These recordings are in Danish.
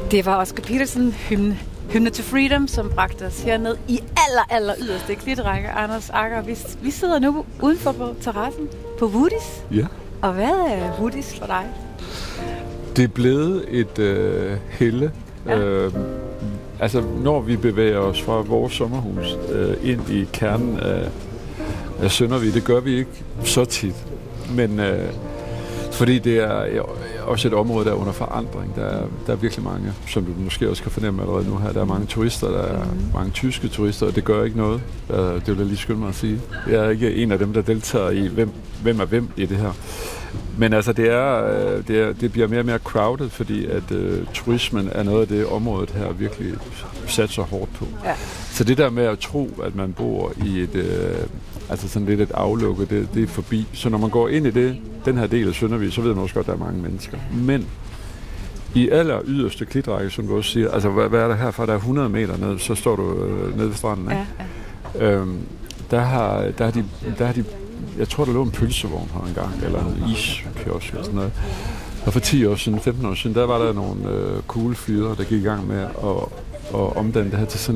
Det var Oscar Peterson, Hymne to Freedom, som bragte os herned i aller yderste klitrække. Anders Agger, vi sidder nu udenfor på terrassen på Woody's. Ja. Og hvad er Woody's for dig? Det er blevet et helle. Ja. Altså, når vi bevæger os fra vores sommerhus ind i kernen af Søndervig, det gør vi ikke så tit. Men fordi det er også et område, der er under forandring. Der er virkelig mange, som du måske også kan fornemme allerede nu her. Der er mange turister, der er mange tyske turister, og det gør ikke noget. Det vil jeg lige skynde mig at sige. Jeg er ikke en af dem, der deltager i, hvem er hvem i det her. Men altså, det bliver mere og mere crowded, fordi at turismen er noget af det området her virkelig satser hårdt på. Ja. Så det der med at tro, at man bor i et altså sådan lidt et aflukke, det er forbi. Så når man går ind i den her del af Søndervig, så ved man også godt, at der er mange mennesker. Men i aller yderste klitrække, som du også siger, altså hvad er der herfra? Der er 100 meter ned, så står du nede ved stranden, ikke? Ja. Der har de jeg tror, der lå en pølsevogn her engang, eller en iskiosk eller sådan noget. Og for 10 år siden, 15 år siden, der var der nogle cool fyre, der gik i gang med at omdanne det her til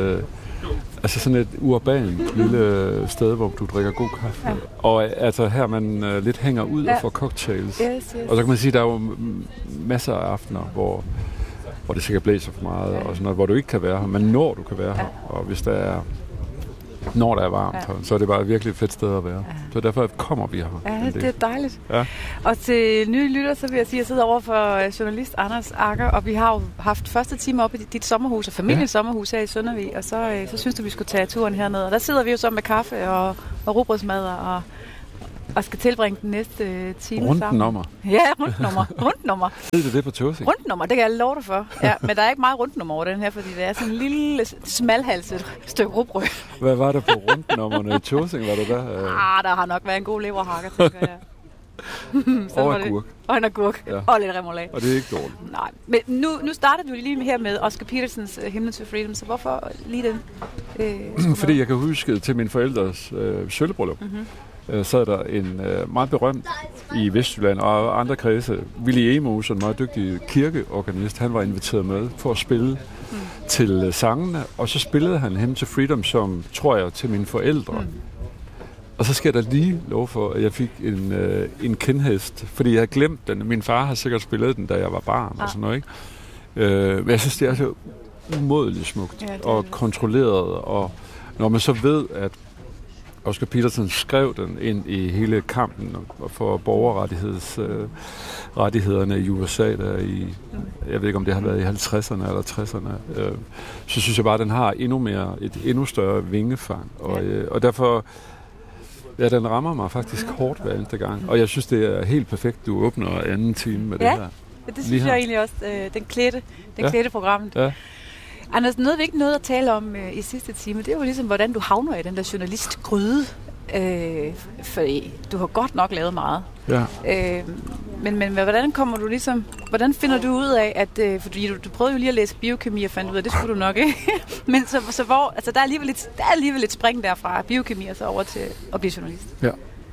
sådan et urban lille sted, hvor du drikker god kaffe. Ja. Og altså her man lidt hænger ud og får cocktails. Yes. Og så kan man sige, at der er jo masser af aftener, hvor det sikkert blæser for meget, og sådan noget, hvor du ikke kan være her, men når du kan være her. Og hvis der er varmt, så er det bare virkelig et fedt sted at være. Ja. Så derfor kommer vi her. Ja, det er dejligt. Ja. Og til nye lytter, så vil jeg sige, at jeg sidder over for journalist Anders Agger, og vi har jo haft første time op i dit sommerhus, og familiens sommerhus her i Søndervig, og så synes du, vi skulle tage turen herned. Og der sidder vi jo så med kaffe og rugbrødsmad og skal tilbringe den næste time sammen. Rundnummer. Ja, rundnummer. Ved du det på Tåsing? Rundnummer, det kan jeg love dig for. Ja, men der er ikke meget rundnummer over den her, fordi det er sådan en lille smalhalset stykke rugbrød. Hvad var der på rundnummerne i Tåsing? Var det der? Der har nok været en god leverhakker, tænker jeg. Og agurk. Og en agurk. Ja. Og lidt remoulade. Og det er ikke dårligt. Nej, men nu startede du lige her med Oscar Petersons Hymne to Freedom, så hvorfor lige den? Fordi jeg kan huske til min forældres sølvbryllup. Så er der en meget berømt i Vestjylland og andre kredse, Willy Emos, en meget dygtig kirkeorganist. Han var inviteret med for at spille til sangene, og så spillede han Hymne to Freedom, som tror jeg til mine forældre. Og så skal jeg da lige love for, at jeg fik en kindhest, fordi jeg havde glemt den. Min far har sikkert spillet den, da jeg var barn og sådan noget, ikke? Men jeg synes, det er så umådeligt smukt og kontrolleret, og når man så ved, at Oscar Peterson skrev den ind i hele kampen for borgerrettighederne i USA, der jeg ved ikke, om det har været i 50'erne eller 60'erne, så synes jeg bare, at den har et endnu større vingefang, og derfor, den rammer mig faktisk hårdt hver eneste gang, og jeg synes, det er helt perfekt, du åbner anden time med det her. Ja, det synes jeg egentlig også, den klædte programmet. Ja. Anders, noget vi ikke nåede at tale om i sidste time, det er jo ligesom, hvordan du havner i den der journalistgryde. For du har godt nok lavet meget. Ja. Men hvordan kommer du hvordan finder du ud af, at fordi du prøvede jo lige at læse biokemi og fandt ud af, det skulle du nok ikke. Men så hvor, altså der er alligevel lidt spring derfra biokemi og så over til at blive journalist. Ja.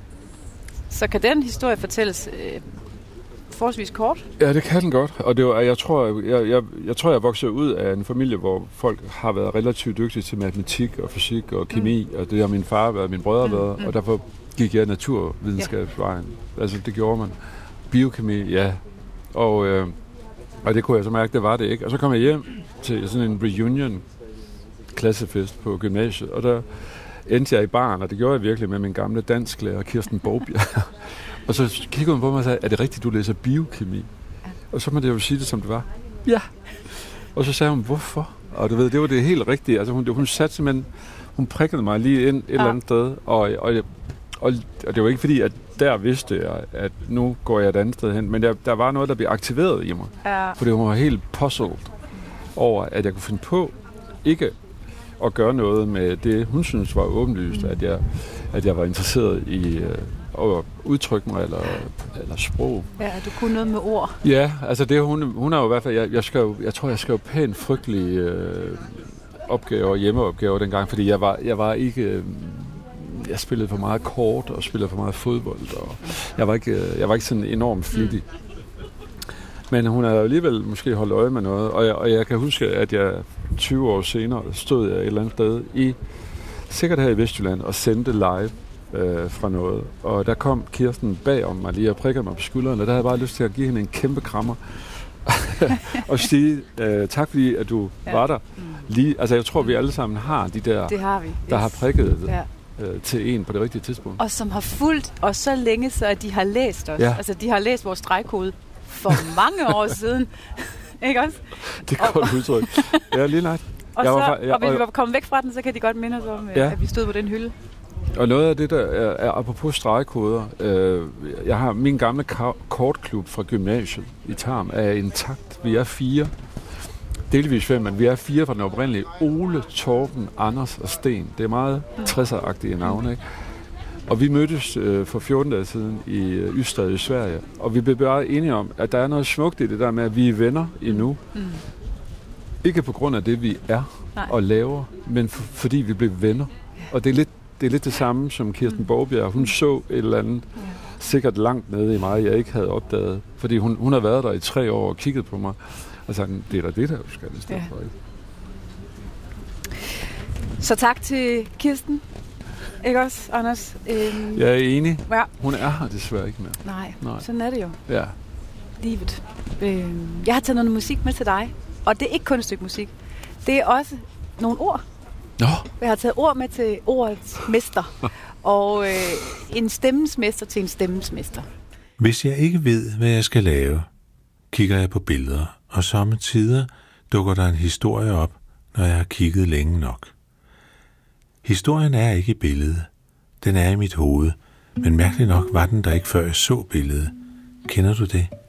Så kan den historie fortælles forholdsvis kort? Ja, det kan den godt. Og det var, jeg tror, jeg voksede ud af en familie, hvor folk har været relativt dygtige til matematik og fysik og kemi, og det har min far været, min brødre været, og derfor gik jeg naturvidenskabsvejen. Altså, det gjorde man. Biokemi, ja. Og det kunne jeg så mærke, det var det ikke. Og så kom jeg hjem til sådan en reunion-klassefest på gymnasiet, og der endte jeg i baren, og det gjorde jeg virkelig med min gamle dansklærer, Kirsten Bogbjerg. Og så kiggede hun på mig og sagde, er det rigtigt, du læser biokemi? Ja. Og så måtte jeg jo sige det, som det var. Ja. Og så sagde hun, hvorfor? Og du ved, det var det helt rigtige. Altså hun satte simpelthen, hun prikkede mig lige ind et eller andet sted. Og det var ikke fordi, at der vidste jeg, at nu går jeg et andet sted hen. Men der var noget, der blev aktiveret i mig. Ja. Fordi hun var helt puzzled over, at jeg kunne finde på ikke at gøre noget med det, hun synes var åbenlyst, at jeg var interesseret i at udtrykke mig eller sprog. Ja, du kunne noget med ord. Ja, altså det hun er jo i hvert fald, jeg tror jeg skrev pænt frygtelige opgaver, hjemmeopgaver dengang, fordi jeg var ikke jeg spillede for meget kort og spillede for meget fodbold, og jeg var ikke sådan enormt flittig. Men hun havde alligevel måske holdt øje med noget, og jeg kan huske, at jeg 20 år senere stod jeg et eller andet sted sikkert her i Vestjylland, og sendte live fra noget. Og der kom Kirsten bag om mig lige og prikkede mig på skulderen, og der havde jeg bare lyst til at give hende en kæmpe krammer. Og sige tak fordi, at du var der. Lige, altså jeg tror, vi alle sammen har de der, det har vi. Der har prikket til en på det rigtige tidspunkt. Og som har fulgt os så længe, så at de har læst os. Ja. Altså de har læst vores stregkode for mange år siden. Ikke også? Det er godt udtryk. Ja, lige nok. Og hvis vi var kommet væk fra den, så kan de godt minde os om, at vi stod på den hylde. Og noget af det, der er apropos stregkoder, jeg har min gamle kortklub fra gymnasiet i Tarm, er intakt. Vi er 4. Delvis 5, men vi er 4 fra den oprindelige. Ole, Torben, Anders og Sten. Det er meget 60'er-agtige navne, ikke? Og vi mødtes for 14 dage siden i Ystad i Sverige, og vi blev bare enige om, at der er noget smukt i det der med, at vi er venner endnu. Ikke på grund af det, vi er og laver, men fordi vi blev venner. Og det er lidt det samme som Kirsten Borgbjerg. Hun så et eller andet sikkert langt nede i mig, jeg ikke havde opdaget. Fordi hun har været der i 3 år og kigget på mig og sagt, det er da det, der du skal i stedet for. Så tak til Kirsten. Ikke også, Anders? Jeg er enig. Ja. Hun er her desværre ikke mere. Nej, sådan er det jo. Ja. Livet. Jeg har taget noget musik med til dig, og det er ikke kun et stykke musik. Det er også nogle ord. Nå. Jeg har taget ord med til ordets mester, og en stemmens mester til en stemmens mester. Hvis jeg ikke ved, hvad jeg skal lave, kigger jeg på billeder, og somme tider dukker der en historie op, når jeg har kigget længe nok. Historien er ikke i billedet. Den er i mit hoved, men mærkeligt nok var den der ikke, før jeg så billedet. Kender du det?